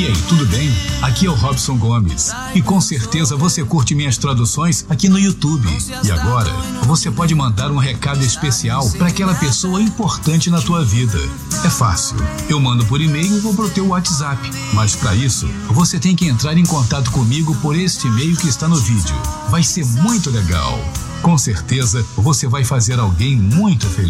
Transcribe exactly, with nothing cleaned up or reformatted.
E aí, tudo bem? Aqui é o Robson Gomes. E com certeza você curte minhas traduções aqui no YouTube. E agora, você pode mandar um recado especial para aquela pessoa importante na tua vida. É fácil. Eu mando por e-mail ou pro teu WhatsApp. Mas para isso, você tem que entrar em contato comigo por este e-mail que está no vídeo. Vai ser muito legal. Com certeza, você vai fazer alguém muito feliz.